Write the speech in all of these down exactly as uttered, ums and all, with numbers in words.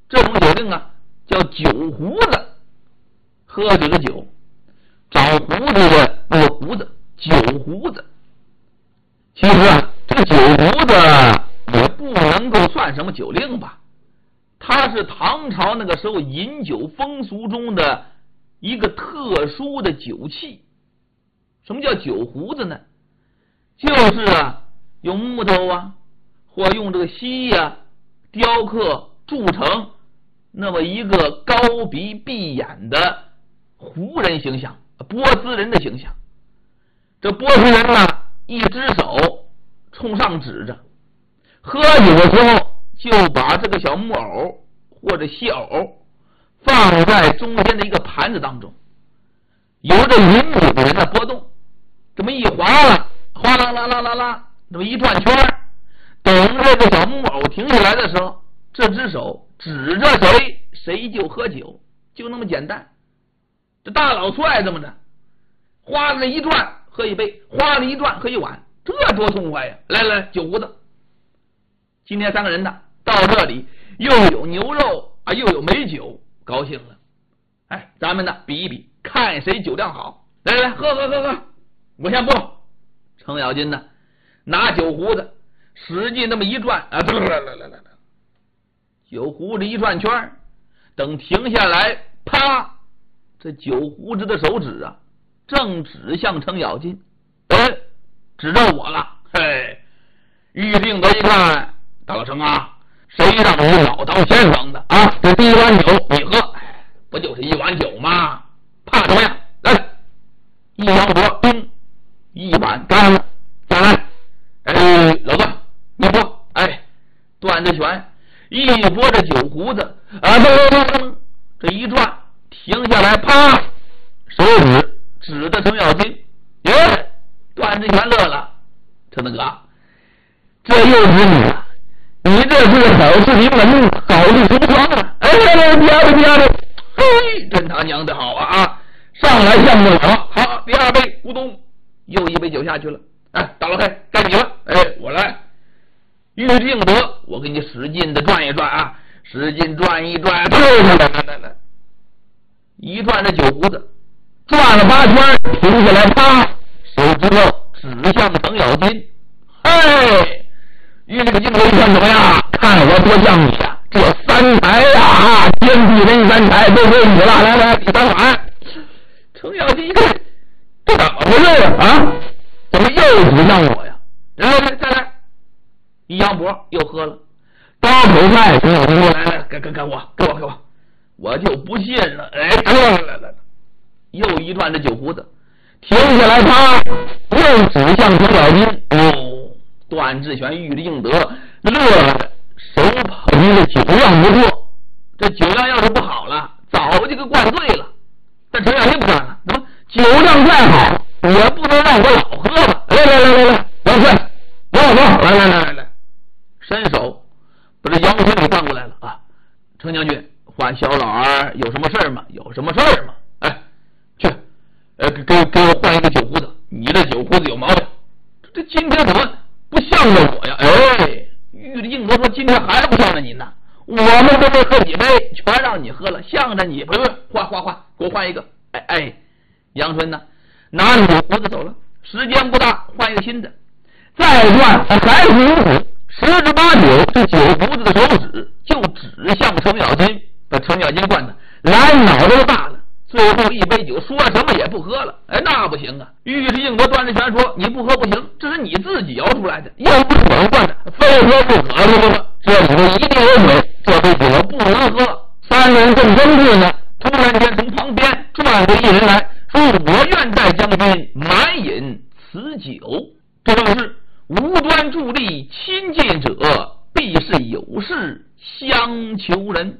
这种酒令啊叫酒胡子，喝这个酒长胡子的那个胡子，酒胡子。其实啊，这个酒胡子也不能够算什么酒令吧，它是唐朝那个时候饮酒风俗中的一个特殊的酒器。什么叫酒胡子呢？就是啊，用木头啊，或用这个锡呀、啊、雕刻铸成那么一个高鼻闭眼的胡人形象，波斯人的形象。这波斯人呢，一只手冲上指着，喝酒的时候就把这个小木偶或者锡偶放在中间的一个盘子当中，由着引酒的人的波动，这么一划了，哗啦啦啦啦啦，这么一转圈，等这个小木偶停下来的时候，这只手指着谁，谁就喝酒，就那么简单。这大老帅这么着，哗了一转喝一杯，哗了一转喝一碗，这多痛快呀！来来，酒胡子，今天三个人呢到这里，又有牛肉啊，又有美酒，高兴了。哎，咱们呢比一比，看谁酒量好。来来来，喝喝喝喝，我先不。程咬金呢拿酒胡子使劲那么一转啊，来来来来来，酒胡子一转圈，等停下来，啪，这酒胡子的手指啊正指向程咬金，哎，指着我了。嘿，玉定德一看，大老程啊，谁让你老当先生的啊？这第一碗酒你喝，不就是一碗酒吗？怕什么呀？来，一扬脖，咚，一碗干了，再来。哎，老段，你拨，哎，段着拳，一拨着酒胡子啊，噔噔噔，这一转，停下来，啪，手指指着程咬金。耶，段志全乐了，程大哥，这又是你了，你这是好事临门，好事成双啊！哎呀，别的别的，嘿，真他娘的好啊啊！上来向着我，好，第二杯，咕咚，又一杯酒下去了。哎，大老黑，该你了。哎，我来。玉定德，我给你使劲的转一转啊，使劲转一转，来来来来来，一转这酒胡子，转了八圈，停下来，啪，手指头指向程咬金。哎，玉这个镜头一看怎么样？看我多像你呀！这三台呀，天地人三台都归你了。来来，第三碗。程咬金一看，这怎么回事啊？怎么又指向我呀？来来来，再来。一扬脖又喝了，刀口菜，程咬金说：“来来，给给给我，给我给我，我就不信了。”哎，来来来来，又一转这酒胡子，停下来，他又指向程咬金。哦，段志全、玉定德乐的手捧的酒量不错，这酒量要是不好了，早就给灌醉了。但程咬金不干了，怎么酒量再好，也不能让我老喝吧？来来来来来，杨春，让我喝，来来来来来，伸手把这杨春给放过来了啊！程将军，唤小老儿有什么事吗？有什么事吗？哎，去，呃，给给给我换一个酒胡子，你这酒胡子有毛病。这今天怎么不向着我呀？哎，玉定德说今天还不向着你呢，我们都没喝几杯，全让你喝了，向着你，不用换换换，给我换一个。哎哎，杨春呢，拿着酒胡子走了，时间不大，换一个新的。再转还是如此，十之八九，这酒胡子的手指就指向程咬金，把程咬金灌的来脑袋都大了。最后一杯酒，说什么也不喝了。哎，那不行啊！尉迟敬德段志全说：“你不喝不行，这是你自己摇出来的，又不是我们灌的，非喝不可。说说这里头一定有水，这杯酒不能喝。”三人正争执呢，突然间从旁边转过一人来说：“我愿待将军满饮此酒。”这正是无端助力亲近者，必是有事相求人。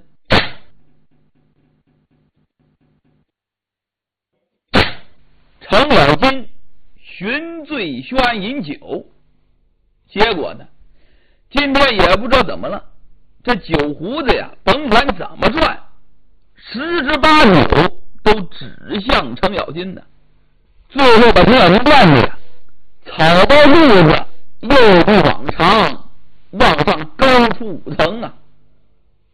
程咬金寻醉轩饮酒，结果呢，今天也不知道怎么了，这酒胡子呀，甭管怎么转，十之八九都指向程咬金的。最后把程咬金灌的呀，草包肚子又不往常，往上高出五层啊！